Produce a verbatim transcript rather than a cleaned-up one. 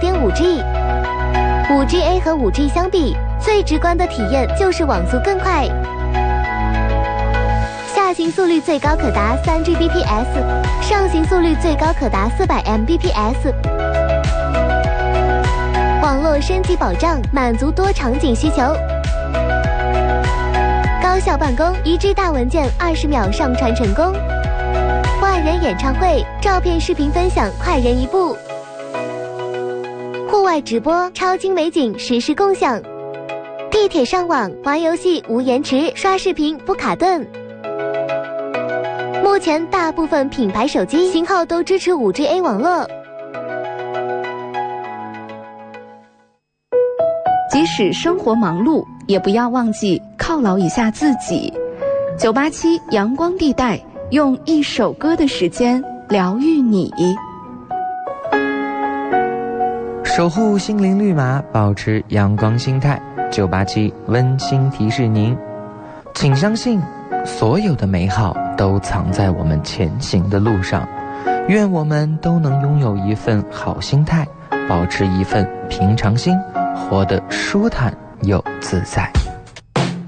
点五 G。五 G A 和五 G 相比，最直观的体验就是网速更快。下行速率最高可达 三 G B P S， 上行速率最高可达四百 M B P S。网络升级保障，满足多场景需求。高效办公，一 G 大文件二十秒上传成功。万人演唱会，照片视频分享快人一步。户外直播，超精美景实时共享。地铁上网，玩游戏无延迟，刷视频不卡顿。目前大部分品牌手机型号都支持 五 G A 网络。 即使生活忙碌，也不要忘记犒劳一下自己。九八七阳光地带，用一首歌的时间疗愈你。 守护心灵绿码，保持阳光心态。九八七温馨提示您，请相信，所有的美好都藏在我们前行的路上。愿我们都能拥有一份好心态，保持一份平常心，活得舒坦又自在。